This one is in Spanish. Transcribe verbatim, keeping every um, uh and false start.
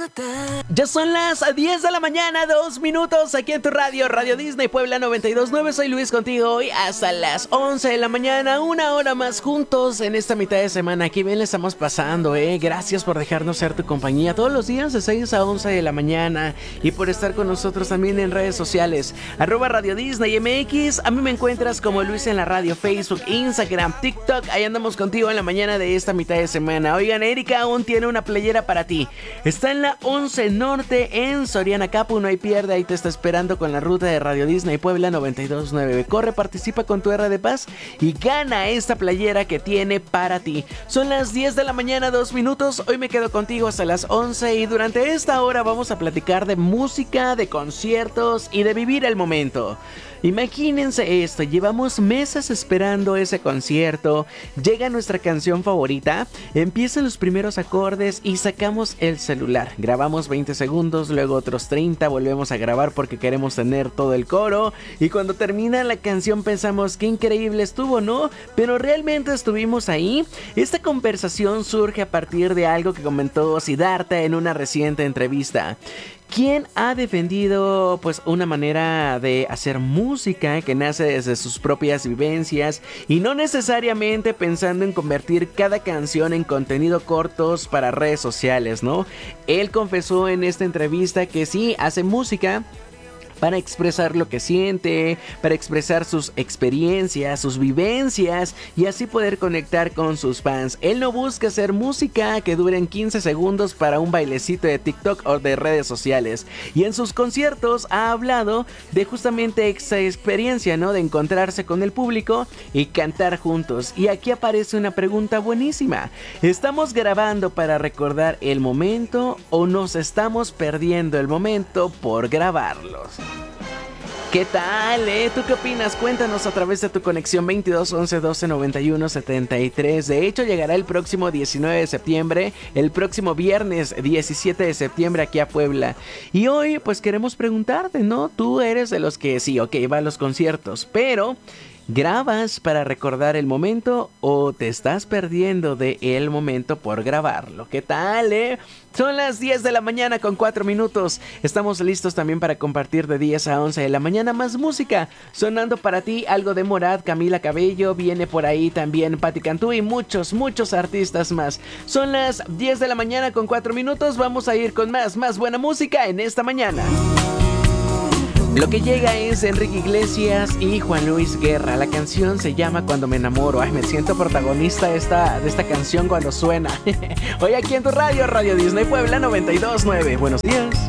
Ya son las diez de la mañana, dos minutos aquí en tu radio, Radio Disney Puebla noventa y dos punto nueve. Soy Luis contigo hoy hasta las once de la mañana, una hora más juntos en esta mitad de semana. Aquí bien le estamos pasando, eh. Gracias por dejarnos ser tu compañía todos los días de seis a once de la mañana y por estar con nosotros también en redes sociales. Arroba Radio Disney M X. A mí me encuentras como Luis en la radio, Facebook, Instagram, TikTok. Ahí andamos contigo en la mañana de esta mitad de semana. Oigan, Erika aún tiene una playera para ti. Está en la once Norte en Soriana Capu, no hay pierde, ahí te está esperando con la ruta de Radio Disney Puebla noventa y dos punto nueve. Corre, participa con tu R de Paz y gana esta playera que tiene para ti. Son las diez de la mañana, dos minutos. Hoy me quedo contigo hasta las once y durante esta hora vamos a platicar de música, de conciertos y de vivir el momento. Imagínense esto, llevamos meses esperando ese concierto, llega nuestra canción favorita, empiezan los primeros acordes y sacamos el celular, grabamos veinte segundos, luego otros treinta, volvemos a grabar porque queremos tener todo el coro y cuando termina la canción pensamos qué increíble estuvo, ¿no? Pero realmente estuvimos ahí. Esta conversación surge a partir de algo que comentó Siddhartha en una reciente entrevista. ¿Quién ha defendido pues una manera de hacer música que nace desde sus propias vivencias y no necesariamente pensando en convertir cada canción en contenido cortos para redes sociales, ¿no? Él confesó en esta entrevista que sí hace música para expresar lo que siente, para expresar sus experiencias, sus vivencias y así poder conectar con sus fans. Él no busca hacer música que duren quince segundos para un bailecito de TikTok o de redes sociales. Y en sus conciertos ha hablado de justamente esa experiencia, ¿no? De encontrarse con el público y cantar juntos. Y aquí aparece una pregunta buenísima. ¿Estamos grabando para recordar el momento o nos estamos perdiendo el momento por grabarlos? ¿Qué tal, eh? ¿Tú qué opinas? Cuéntanos a través de tu conexión veintidós once doce noventa y uno setenta y tres. De hecho, llegará el próximo diecinueve de septiembre, el próximo viernes diecisiete de septiembre aquí a Puebla. Y hoy, pues queremos preguntarte, ¿no? Tú eres de los que sí, ok, va a los conciertos, pero ¿grabas para recordar el momento o te estás perdiendo de el momento por grabarlo? ¿Qué tal, eh? Son las diez de la mañana con cuatro minutos. Estamos listos también para compartir de diez a once de la mañana más música. Sonando para ti algo de Morat, Camila Cabello, viene por ahí también Patti Cantú y muchos, muchos artistas más. Son las diez de la mañana con cuatro minutos. Vamos a ir con más, más buena música en esta mañana. Lo que llega es Enrique Iglesias y Juan Luis Guerra. La canción se llama Cuando me enamoro. Ay, me siento protagonista de esta, de esta canción cuando suena. Hoy aquí en tu radio, Radio Disney Puebla noventa y dos punto nueve. Buenos días.